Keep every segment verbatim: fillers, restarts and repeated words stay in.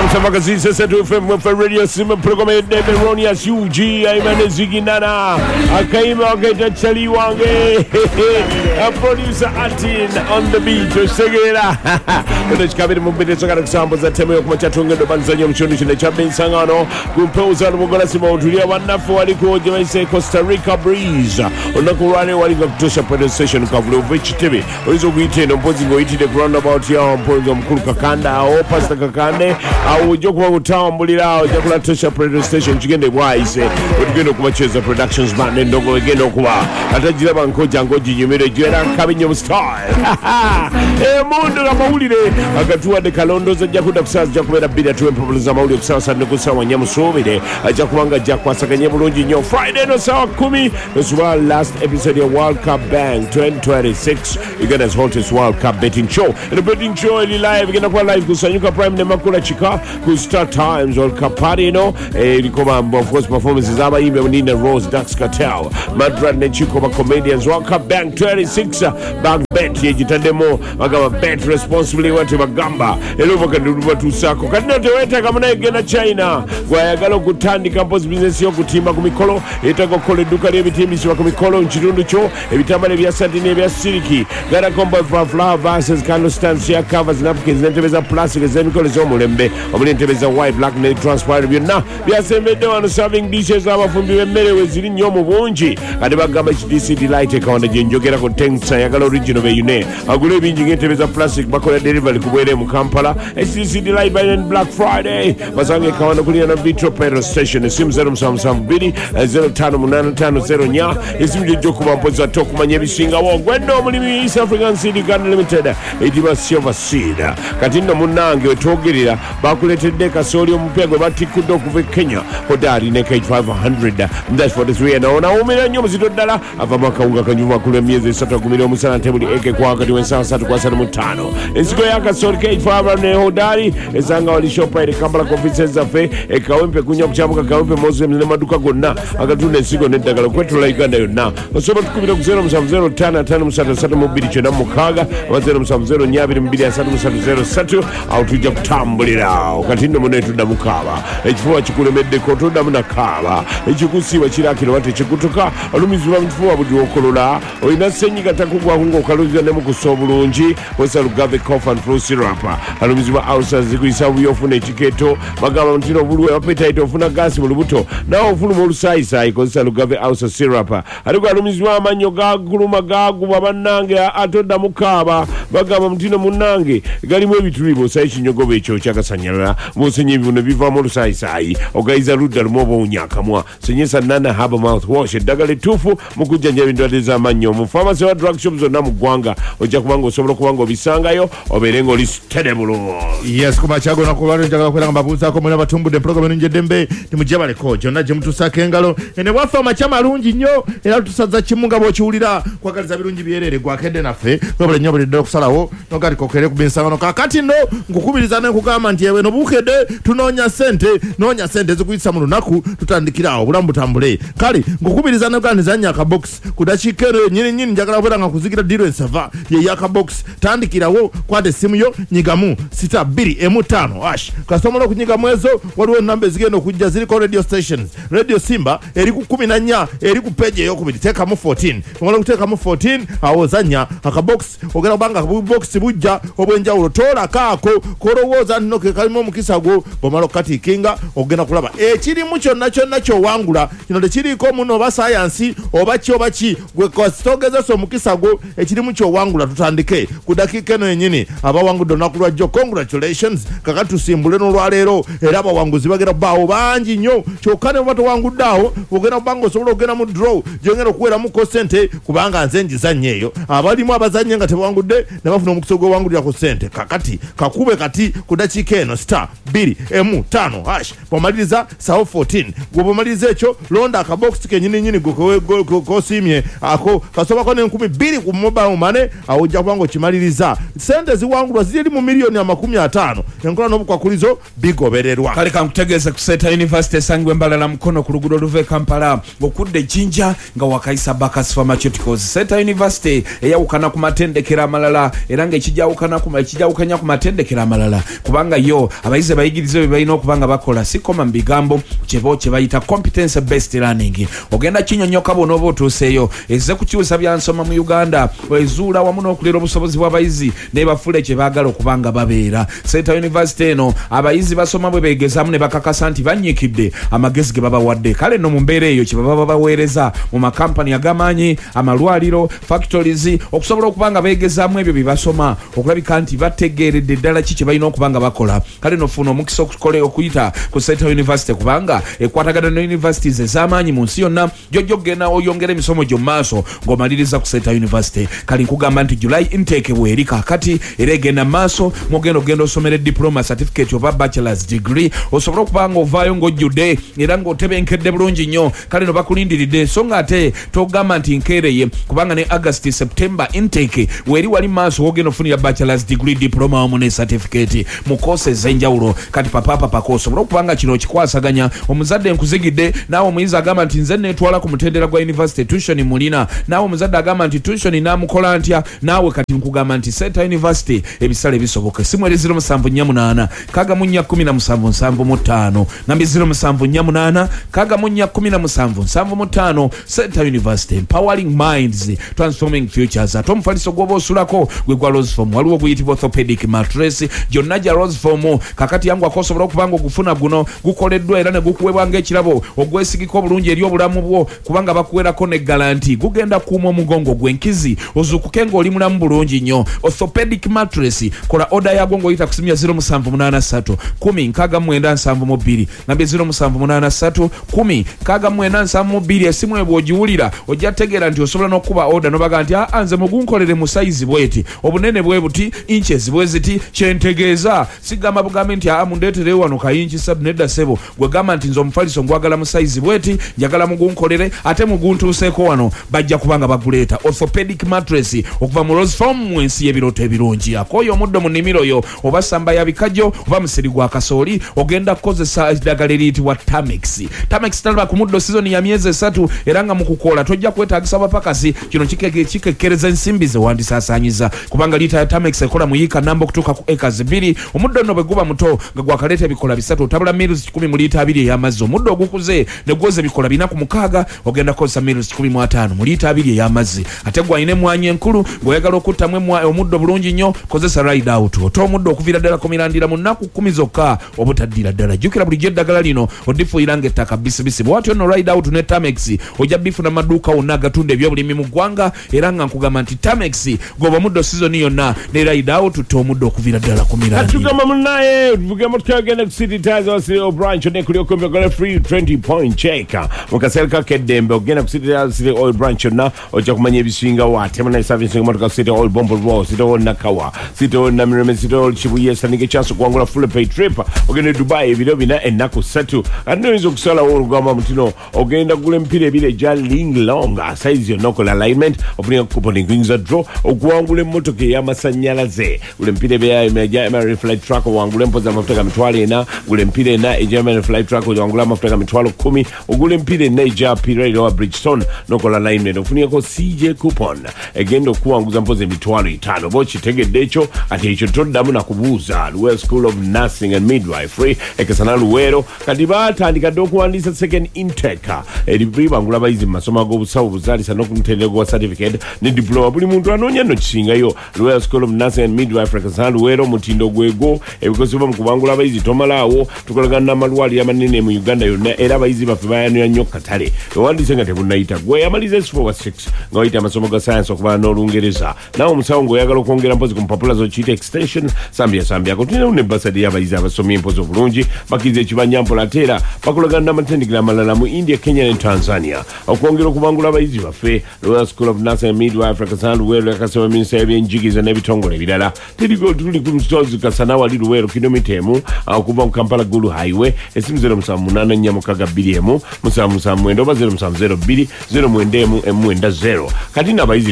From Samakazi Sesetu from Radio Sim program David Ronias U G Aimane Ziginana Akaima Geta Chali Wange a producer Atin on the beat Segera Kwenye kabiri mbili soka examples za temo yokumacha tunge ndo banzanya mchonishi na chabe sangano kumpoza mugala sima utulia wanafu waliko jemaise Costa Rica Breeze unakurane waliko kutosha radio station kavulu Vichi T V ulizo kuite no mpozi ngoiti the roundabout ya mpozi mkulu kakanda au pasta kakande au jokuwa utambulira jakula tosha radio station chigende bwaise utugendo kumacheza productions band ndongo wegendo kuwa atajira bankoja ngoji nyumire jera kabinyo style eh mundu na maulire akatua de kalondo za jakuda kusaza jakubera bida tuwe mpoboliza mauli kusasa nekusa wanyamu sobide ajakuwanga jakwasakanye bulungi nyo Friday no sawa kumi no suwa last episode ya World Cup Bang twenty twenty-six Uganda's hottest World Cup betting show and the betting show ili live igenda kwa live kusanyuka Prime ne makula chika ku Star Times World Cup party you know eh ilikoma of course performances aba imbe Nina Rose Dax Cartel Madrid ne chiko comedians World Cup Bang twenty-six Bang bet yejitandemo bagaba bet responsibly wati bagamba eluva kanduba tusako kadinote weta kama na igena China gwayagala okutandika mpozi business yo kutimba ku mikolo etako kole duka ly'ebitimbisi ku mikolo nkitundu kyo ebitambala ebya satin ebya siliki gara combo for flower vases candle stands ya covers napkins n'entebe za plastic ez'emikolo ez'omulembe omuli entebe za white black ne transparent byonna byasembedde wano serving dishes abafumbi b'emmere we ziri nnyo mu bungi kati bagamba H D C Delight ekawanda gye njogera ku Tengsa yagala original beyune agula ebingi ng'entebe za plastic bakola delivery kubwere mu Kampala H D C Delight by Black Friday basange ekawanda kulina na Vitro petrol station esimu zero seven seven two zero five eight five zero nya esimu gye kuba mpoza tokumanya ebisinga wo gwendo omulimi East African Seed Gun Limited ediba silver seed kati nno munnange wetwogerera bakuletedde kasooli omupya gwe batikudde okuva Kenya kodari ne K five hundred that's for this way and ona umira nnyo muzito ddala ava makawunga kanyuma kule emyezi esatu agumira omusana ntebuli eke kwa kati wensaa satu kwa satu mutano ensigo ya kasooli K five ne hodari esanga wali shopa eri Kampala conference zaffe ekawempe kunya kuchamuka kawempe Muslims ne maduka gonna agatunda ensigo n'eddagala kwetula Uganda yonna osobola tukubira ku zero seven zero five five seven three mu bbiri kyenda mu mukaaga zero seven zero two two two three three zero three awo tujja kutambulira kati nno muno etudda mukaaba ekifuba kikulemeddeko toddamu nakaaba ekikusiiba kirakira wate kikutuka olumizibwa mu kifuba buli okolola olina ssenyiga takugwaku ng'okaluzira ne mukusa obulungi kozesa Lugave cough and flu syrup alumizibwa ulcers zikuyisa bubi ofuna ekikeeto bagamba nti obulwe appetite ofuna gaasi mu lubuto nawe ofuluma olusaayisaayi kozesa Lugave ulcer syrup aliko alumizibwa amannyo gaguluma gaguba bannange atodda mukaaba bagamba mutino munnange galimu ebitulibo sayi kinyogoba ekyo kyakasanyalala musenye ebibuno bivaamu olusaayisaayi ogayiza ludda lumu oba onyaakamwa senyesa nana haba mouthwash eddagala ettuufu mu kujjanjaba endwadde z'amannyo mu pharmacy wa drug shop zonna mu ggwanga ojja kubanga osobola okuba nga obisangayo obeere nga oli stedebulu yes kumakyago nakubalwa njagala kwera nga mbabuuzaako mwena batumbudde program eno njeddembe timujabaleko gyonna gye mutusaako engalo ene bwaffe amakya malungi nnyo era tusaza kimu nga bw'okiwulira kwagaliza birungi byerere gwakedde naffe nobule nnyo bulidde okusalawo nogali kokere ku binsangano kakati nno nkukubiriza nekugamba nti ewe nobukedde tunoonya sente noonya sente zikuyisa mu lunaku tutandikirawo obulamu butambule kale nkukubiriza neganizanya akabox ku dakiika eno nyini nyini njagala kubeera nga nkuzikira diro ensava ye akabox tandikirawo kwata essimu yo nyigamu sita bbiri emu ttaano ash kasomola okunyigamu ezo waliwo enamba ezigenda okujja ziriko radio stations radio Simba eri ku kumi na nnya eri ku page eyokubiri teekamu fourteen omala kuteekamu fourteen awo zanya akabox ogenda kubanga box bujja obwenjawulo tola kaako kolowooza nno ke kalimu omukisa gwo bwomala okukatiikinga ogenda kulaba ekirimu kyonna kyonna kyowangula kino tekiriiko muno oba sayansi oba ki oba ki gwe kasitogezesa omukisa gwo ekirimu kyowangula tutandike ku dakiika eno yennyini abawangudde olunaku lwajjo congratulations kakati tusimbule n'olwaleero era abawanguzi bagenda kubaawo bangi nnyo kyokka ne buba towangudde awo ogenda kubanga osobola okugenda mu draw gyongenda okuweeramuko sente kubanga nze njizannyo eyo abalimu abazannye nga tebawangudde ne bafuna omukisa gw'owangulira ku sente kakati kakube kati ku dakiika eno star bbiri emu ttaano hash bw'omaliriza sawo fourteen gwe bw'omaliriza ekyo londa akabox kenyini nyini gwe kosiimye ako kasobako n'enkumi bbiri ku mobile money wane awujja kubango kimaliriza sente ziwangulwa ziri mu milioni amakumi atano enkola n'obukwakulizo bigobererwa kale kankutegeeza ku Seta University sangwe mbalala mukono ku luguudo luve Kampala okudde Jinja nga wakayisa Bakas Pharmaceuticals. Seta University eyawukana ku matendekera amalala era nga ekijawukana ku ekijawukanya ku matendekera amalala kubanga yo abayize bayigirize bye balina okubanga bakola sikoma mu bigambo kyebo kye bayita competence based learning. Ogenda kinyonyoka bono obutuuseeyo ezze kukyusa byansoma mu Uganda ezuula wamu n'okulera obusobozi bw'abayizi ne bafule kye baagala okubanga babeera. Seta University eno abayizi basoma bwe beegezaamu ne bakakasa nti bannyikidde amagezi ge babawadde. Kale no mu mbeera eyo kye baba babaweereza mu makampani ag'amaanyi amalwaliro factories okusobola okubanga beegezaamu ebyo bye basoma okulabika nti bategeeredde ddala ki kye balina okubanga bakola. Kale nofuna omukisa okukole okuyita ku Seta University kubanga ekwatagana ne universities ez'amaanyi mu nsi yonna jojjo genda oyongera emisomo gyo mu maaso ng'omaliriza ku Seta University. Kale nkugamba nti July intake bweri kaakati era egenda mu maaso mwogenda ogenda osomera diploma certificate oba bachelor's degree osobola okubanga ovaayo ng'ojjudde era ng'otebenkedde bulungi nnyo. Kale no bakulindiridde so nga ate togamba nti nkeereye kubanga ne August September intake weri wali maaso wogenda ofunira bachelor's degree diploma wamu ne certificate mu courses ez'enjawulo. Kati papapapa osobola okubanga kino kikwasaganya omuzadde nkuzigidde naawe omuyizi agamba nti nze neetwala ku mutendera gwa university tuition mulina naawe omuzadde agamba nti tuition naamukola ntya naawe kati nkugamba nti Seta University ebisale bisoboka. Simu eri zero musanvu nnya munaana kaga mu nnya kumi na musanvu nsanvu mu ttaano nambi zero musanvu nnya munaana kaga mu nnya kumi na musanvu nsanvu mu ttaano. Seta University empowering minds transforming futures. Ate omufaliso gw'oba osulako gwe gwa Roseform waliwo guyitibwa orthopedic mattress gyonna gya Roseform kakati yangu akosobola okubanga ogufuna guno gukoleddwa era ne gukuweebwa ng'ekirabo ogwesigika obulungi eri obulamu bwo kubanga bakuweerako ne garanti gugenda kuuma omugongo gwenkizi ozuukuke ng'oli mulamu bulungi nnyo. Orthopedic mattress kola order yagwo ng'oyita ku simu ya zero musanvu munaana ssatu kumi nkaaga mu mwenda nsanvu mu bbiri nambye zero musanvu munaana ssatu kumi nkaaga mu mwenda nsanvu mu bbiri. Esimu ebwo ogiwulira ojja tegeera nti osobola n'okuba order nobaga nti aa nze mugunkolere mu sayizi bweti obunene bwe buti inches bwe ziti kyentegeeza sigamba bugambe nti aa mundeetereyo wano kayinki ssatu nedda ssebo gwe gamba nti nze omufaliso ngwagala mu sayizi bweti njagala mugunkolere ate muguntuuseeko wano bajja kubanga baguleeta. Orthopedic mattress okuva mu Roseform mu ensi y'ebirooto ebirungi. Akooyo omuddo mu nnimiro yo oba samba ya bikajjo oba musiri gwa kasooli ogenda kukozesa eddagala eriyitibwa Tamex. Tamex talaba ku muddo sizoni ya myezi esatu era nga mu kukola tojja kwetaagisa bapakasi. Kino kikekkereza ensimbi ze wandisaasaanyiza kubanga liita ya Tamex ekola mu yiika namba okutuuka ku acres bbiri. Omuddo nno bwe guba muto nga gwakaleeta ebikola bisatu otabula miruzi kikumi mu liita abiri ey'amazzi. Omuddo ogukuze ne gwoza ebikola bina ku mukaaga ogenda kukozesa miruzi kikumi mu ataano mu liita abiri ey'amazzi. Ate gwalina emmwanyi enkulu ng'oyagala okuttamu omuddo bulungi nnyo kozesa ride out. Ota omuddo okuviira ddala ku mirandira mu nnaku kkumi zokka obutaddira ddala. Jjukira bulijjo eddagala lino odifuuyira ng'ettaka bisibisi. Bw'atyo nno ride out ne Tamex ojja bifuna amaduuka wonna agatunda ebyobulimi mu ggwanga era nga nkugamba nti Tamex goba omuddo sizoni yonna ne ride out tutta omuddo okuviira ddala ku mirandira. Atugamba munnaye tuvugemu tutagenda ku City Tires Osiro branch ne kuli okumbe gole free twenty point check mu kaseera kakeddembe ogenda ku City Tires Oil branch yonna ojja kumanya ebisingawo ate munaye service ngomotoka City Oil Bombo Road City Oil Nakawa City Oil Namireme City Oil Kibuye sanike kyaso kuwangula full pay trip ogenda Dubai ebiro bina ennaku ssatu ate oyinza okusalawo olugamba mutino ogenda gula emipiira ebiri egya ling long size yonna okola alignment ofunika couponing kuyinza draw okuwangula emmotoka ey'amasannyalaze gula emipiira ebya Emery Flight Truck owangula empoza amafuta ga mitwalo ena gula emipiira ena egya Emery Flight Truck owangula amafuta ga mitwalo kumi ogula emipiira ena egya Pirelli owa Bridgestone n'okola alignment ofunikako C J coupon egenda okuwanguza mpoza emitwalo etaano oba okitegedde ekyo ate ekyo toddamu nakubuuza. Luweero School of Nursing and Midwifery ekesana Luweero kati baatandika dde okuwandiisa second intake eribangula abayizi mu masomo ag'obusawo buzaalisa n'okumutendera gwa certificate ne diploma buli muntu anoonya nno kisingayo. Luweero School of Nursing and Midwifery ekesana Luweero mutindo gwego ebikozesebwa mu kubangula abayizi tomalaawo tukolagana n'amalwaliro amanene mu Uganda yonna era abayizi baffe bayanira nnyo katale ewandiise nga tebunnayita gwe yamaliza S four six nga wayita amasomo ga science okubala n'Olungereza nawe omusawo ng'oyagala okwongera mpozi ku mpapula zo kiyita extension sambya sambyako tulinawo ne basadi y'abayizi abasomye empozi obulungi bakiriza ekibanyampola ate era bakolagana n'amatendekero amalala mu India, Kenya ne Tanzania okwongera okubangula abayizi baffe. Royal School of Nursing and Midwifery kasana Luweero yakasema minisita y'ebyenjigiriza n'ebitongole ebirala tirigo tuli ku lusozi kasana wali Luweero kilomita emu okuva mu Kampala Gulu Highway. Esimu zero musanvu munaana nnya mukaaga bbiri emu musanvu musanvu mwenda oba zero musanvu zero bbiri zero mwenda emu emu mwenda zero. Kati n'abayizi tubalindi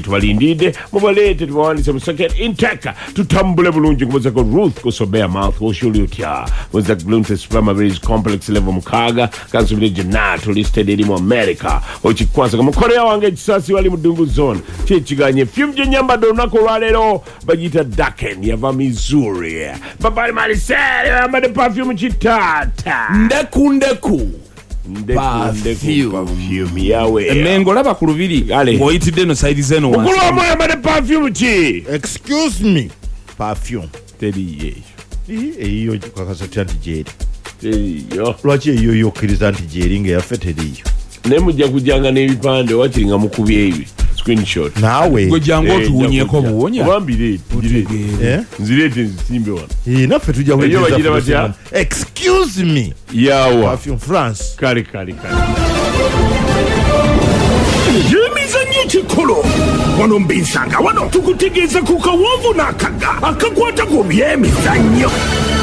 guide mubaleete tubawandiise mu second intake tutambule bulungi ngumuzako Ruth kusobea mouth oshuli utya muza Glunte Supermarines complex level mukaaga kansubire Jonato listed eri mu America okikwasa kamukoleya wange ekisasi wali mu Dungu zone kyekiganye fium gye nyambadde olunaku olwaleero bagiyita Daken yava Missouri babali Marcel yambadde perfume kitata ndeku ndeku perfume yawe emengo laba ku lubiri ng'oyitidde no side zeno wansi mukulu wamu yambadde perfume ki excuse me perfume teriyo eyiyo kakasati anti gyeri teriyo lwaki eyiyo yokkiriza nti gyeri ng'eyaffe teriyo naye mujja kujjanga n'ebipande wakiri nga mukubye ebyo screenshot naawe gwe jangu otuwunyeko buwonya obambireete nzireete nzisimbe wano naffe tujja eyo bagira batya excuse me yawa perfume France kale kale kale emizannyo kikolo wano mbinsanga wano tukutegeeza ku kawonvu n'akagga akakwata ku by'emizannyo